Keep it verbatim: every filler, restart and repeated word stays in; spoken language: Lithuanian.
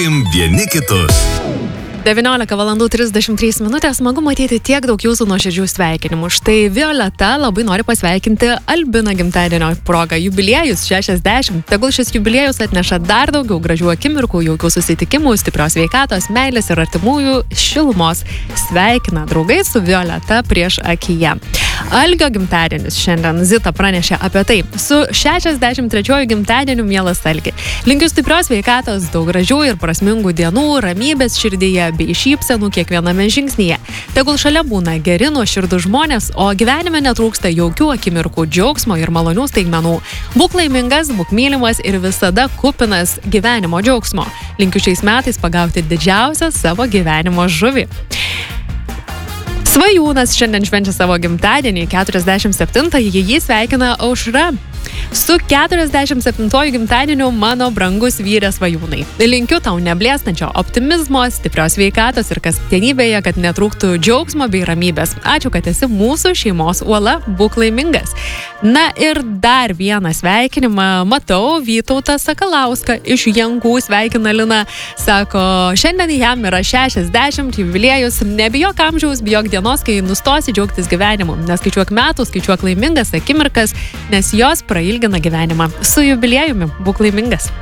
Vieni kitus. devyniolika valandų trisdešimt trys minutės, smagu matyti tiek daug jūsų nuoširdžių sveikinimų. Štai Violeta labai nori pasveikinti Albiną gimtadienio proga. Jubiliejus šešiasdešimt. Tegul šis jubiliejus atneša dar daugiau gražių akimirkų, jaukių susitikimų, stiprios sveikatos, meilės ir artimųjų šilumos. Sveikina draugai su Violeta prieš akyje. Algio gimtadienis šiandien. Zita pranešė apie tai. Su šešiasdešimt trečiuoju gimtadieniu, mielas Algi. Linkiu stiprios sveikatos, daug gražių ir prasmingų dienų, ramybės širdyje bei šypsenų kiekviename žingsnyje. Tegul šalia būna geri nuoširdūs žmonės, o gyvenime netrūksta jaukių akimirkų, džiaugsmo ir malonių staigmenų. Būk laimingas, būk mylimas ir visada kupinas gyvenimo džiaugsmo. Linkiu šiais metais pagauti didžiausią savo gyvenimo žuvį. Svajūnas šiandien švenčia savo gimtadienį, keturiasdešimt septintąjį, jį sveikina Aušra. Su keturiasdešimt septintuoju gimtadieniu, mano brangus vyre Svajūnai. Linkiu tau neblėstančio optimizmo, stiprios sveikatos ir kasdienybėje, kad netrūktų džiaugsmo bei ramybės. Ačiū, kad esi mūsų šeimos uola, būk laimingas. Na ir dar vieną sveikinimą matau, Vytautą Sakalauską iš Jankų sveikina Lina. Sako, šiandien jam yra šešiasdešimt, jubiliejus, nebijok amžiaus, bijok dienos, kai nustosi džiaugtis gyvenimu. Neskaičiuok metų, skaičiuok laimingas akimirkas, nes jos prailgina gyvenimą. Su jubiliejumi, būk laimingas.